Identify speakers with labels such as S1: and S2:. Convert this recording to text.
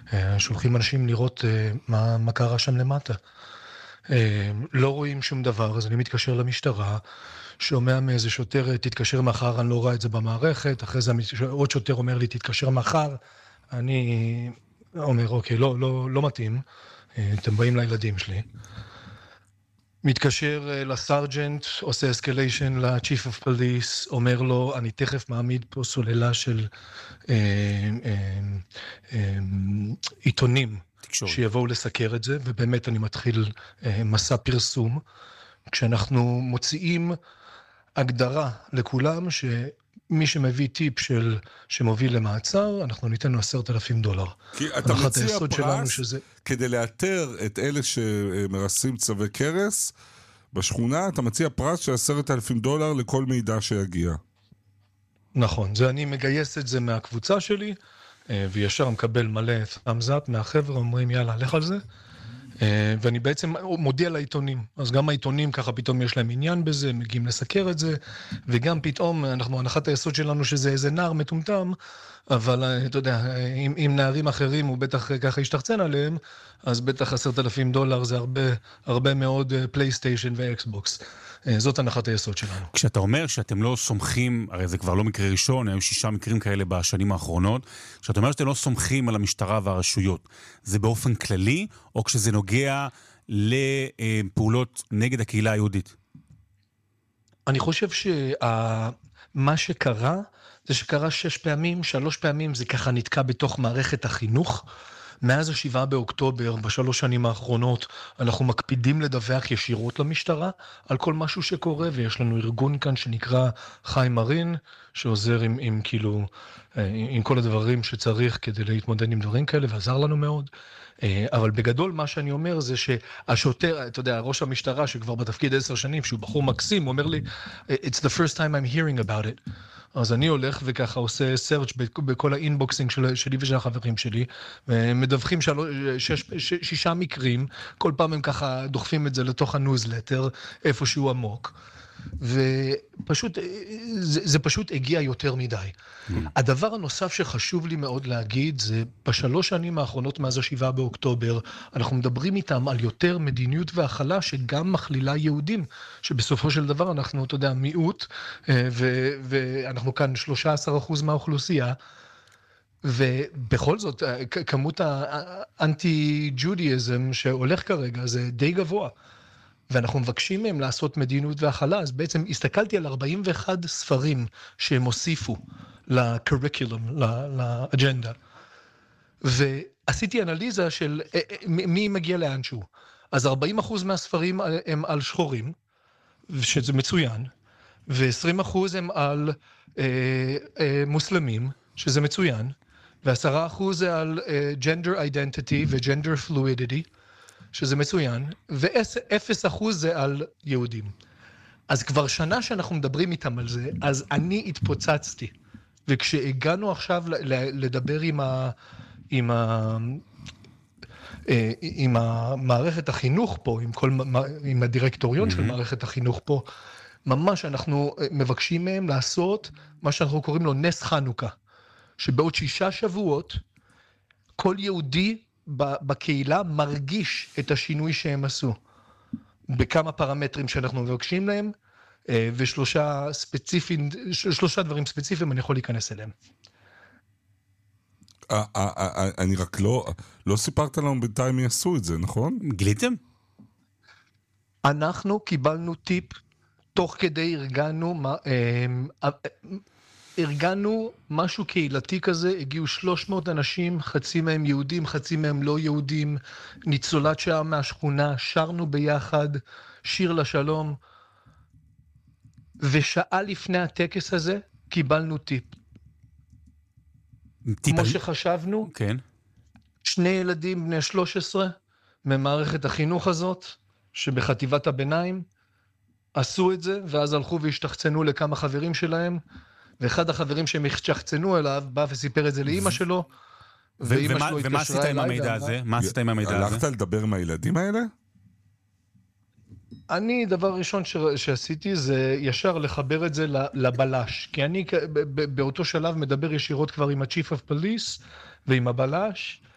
S1: שולחים אנשים לראות מה קרה שם למטה. לא רואים שום דבר, אז אני מתקשר למשטרה, שומע מאיזה שוטר, תתקשר מחר, אני לא רואה את זה במערכת, אחרי זה עוד שוטר אומר לי, תתקשר מחר, אני אומר, אוקיי, לא מתאים, אתם באים לילדים שלי. מתקשר לסרג'נט, עושה אסקליישן ל-Chief of Police, אומר לו, אני תכף מעמיד פה סוללה של עיתונים, שיבואו לסקר את זה, ובאמת אני מתחיל מסע פרסום, כשאנחנו מוציאים הגדרה לכולם, שמי שמביא טיפ שמוביל למעצר, אנחנו ניתן לו $10,000.
S2: כי אתה מציע פרס כדי לאתר את אלה שמרסים צווי קרס, בשכונה אתה מציע פרס של $10,000 לכל מידע שיגיע.
S1: נכון, זה אני מגייס את זה מהקבוצה שלי, וישר מקבל מלא thumbs up מהחבר'ה, אומרים יאללה, לך על זה, ואני בעצם מודיע לעיתונים, אז גם העיתונים ככה פתאום יש להם עניין בזה, מגיעים לסקר את זה, וגם פתאום אנחנו, הנחת היסוד שלנו שזה איזה נער מטומטם, אבל אתה יודע, אם נערים אחרים הוא בטח ככה ישתחצן עליהם, אז בטח $10,000 זה הרבה מאוד פלייסטיישן ואקסבוקס. זאת הנחת היסוד שלנו.
S3: כשאתה אומר שאתם לא סומכים, הרי זה כבר לא מקרה ראשון, היו 6 מקרים כאלה בשנים האחרונות, כשאתה אומר שאתם לא סומכים על המשטרה והרשויות, זה באופן כללי, או כשזה נוגע לפעולות נגד הקהילה היהודית?
S1: אני חושב שמה שקרה, זה שקרה 6 פעמים, 3 פעמים זה ככה נתקע בתוך מערכת החינוך, מאז 7 באוקטובר, ב3 שנים האחרונות, אנחנו מקפידים לדווח ישירות למשטרה על כל משהו שקורה, ויש לנו ארגון כאן שנקרא חיים מרין, שעוזר עם כל הדברים שצריך כדי להתמודד עם דברים כאלה, ועזר לנו מאוד. אבל בגדול מה שאני אומר זה שהשוטר, אתה יודע, ראש המשטרה שכבר בתפקיד 10 שנים, שהוא בחור מקסים, הוא אומר לי, It's the first time I'm hearing about it. אז אני הולך וככה עושה search בכל האינבוקסינג שלי ושל החברים שלי, ומדווחים 6 מקרים, כל פעם הם ככה דוחפים את זה לתוך הניוזלטר, איפשהו עמוק, ופשוט, זה פשוט הגיע יותר מדי. הדבר הנוסף שחשוב לי מאוד להגיד, זה ב3 שנים האחרונות מאז 7 באוקטובר, אנחנו מדברים איתם על יותר מדיניות והחלה שגם מכלילה יהודים, שבסופו של דבר אנחנו, אתה יודע, מיעוט, ואנחנו כאן 13% מהאוכלוסייה, ובכל זאת, כמות האנטי-ג'ודיאזם שהולך כרגע, זה די גבוה. ואנחנו מבקשים מהם לעשות מדיניות והחלה, אז בעצם הסתכלתי על 41 ספרים שהם הוסיפו לקוריקולום, לאג'נדה, ועשיתי אנליזה של מי מגיע לאנשהו. אז 40% מהספרים הם על שחורים, שזה מצוין, ו20% הם על מוסלמים, שזה מצוין, ו10% זה על gender identity ו-gender fluidity, שזה מצוין, ו0% זה על יהודים. אז כבר שנה שאנחנו מדברים איתם על זה, אז אני התפוצצתי. וכשהגענו עכשיו לדבר עם המערכת החינוך פה, עם הדירקטוריון של מערכת החינוך פה, ממש אנחנו מבקשים מהם לעשות מה שאנחנו קוראים לו נס חנוכה, שבעוד 6 שבועות, כל יהודי בקהילה מרגיש את השינוי שהם עשו, בכמה פרמטרים שאנחנו מבקשים להם, ו3 דברים ספציפיים אני יכול להיכנס אליהם.
S2: אני רק לא סיפרת לנו בינתיים מי עשו את זה, נכון?
S3: גיליתם?
S1: אנחנו קיבלנו טיפ, תוך כדי ארגנו משהו קהילתי כזה, הגיעו 300 אנשים, חצי מהם יהודים, חצי מהם לא יהודים, ניצולת שעה מהשכונה, שרנו ביחד, שיר לשלום, ושעה לפני הטקס הזה, קיבלנו טיפ. כמו שחשבנו,
S3: כן.
S1: 2 ילדים בני 13, ממערכת החינוך הזאת, שבחטיבת הביניים, עשו את זה, ואז הלכו והשתחצנו לכמה חברים שלהם, ואחד החברים שהם השתחצנו אליו, בא וסיפר את זה לאמא שלו,
S3: ומה עשית עם המידע הזה? מה עשית עם המידע הזה?
S2: הלכת לדבר עם הילדים האלה?
S1: אני, דבר ראשון שעשיתי זה ישר לחבר את זה לבלש, כי אני באותו שלב מדבר ישירות כבר עם ה-Chief of Police ועם הבלש,